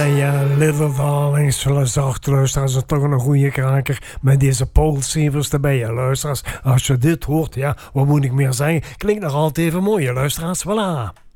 Ja, Little Darlings, zacht luisteraars, is toch een goede kraker met deze Paul Sievers erbij. Ja, luisteraars, als je dit hoort, ja, wat moet ik meer zeggen? Klinkt nog altijd even mooi, luisteraars, voilà.